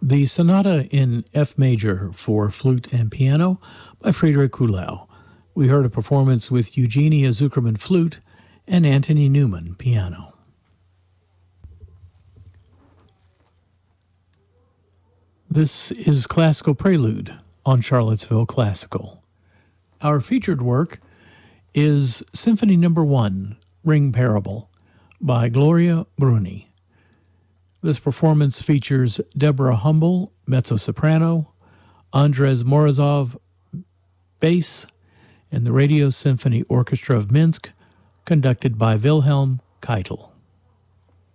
The Sonata in F major for flute and piano by Friedrich Kuhlau. We heard a performance with Eugenia Zuckerman flute and Anthony Newman piano. This is Classical Prelude on Charlottesville Classical. Our featured work is Symphony No. 1, Ring Parable, by Gloria Bruni. This performance features Deborah Humble, mezzo-soprano, Andres Morozov, bass, and the Radio Symphony Orchestra of Minsk, conducted by Wilhelm Keitel.